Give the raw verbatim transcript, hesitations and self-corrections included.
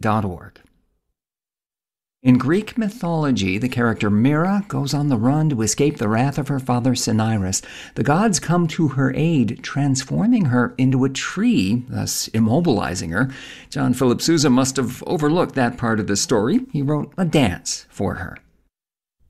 dot org. In Greek mythology, the character Myrrha goes on the run to escape the wrath of her father Cinyras. The gods come to her aid, transforming her into a tree, thus immobilizing her. John Philip Sousa must have overlooked that part of the story. He wrote a dance for her.